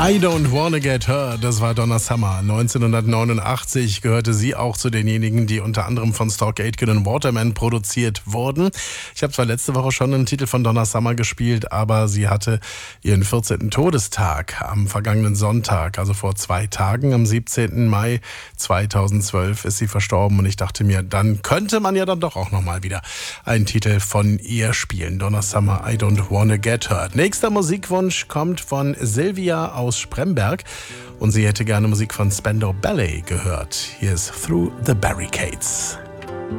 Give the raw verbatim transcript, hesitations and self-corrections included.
I Don't Wanna Get Hurt, das war Donna Summer. neunzehnhundertneunundachtzig gehörte sie auch zu denjenigen, die unter anderem von Stock Aitken und Waterman produziert wurden. Ich habe zwar letzte Woche schon einen Titel von Donna Summer gespielt, aber sie hatte ihren vierzehnten Todestag am vergangenen Sonntag, also vor zwei Tagen, am siebzehnten Mai zweitausendzwölf ist sie verstorben und ich dachte mir, dann könnte man ja dann doch auch nochmal wieder einen Titel von ihr spielen. Donna Summer, I Don't Wanna Get Hurt. Nächster Musikwunsch kommt von Silvia aus Spremberg und sie hätte gerne Musik von Spandau Ballet gehört. Hier ist Through the Barricades.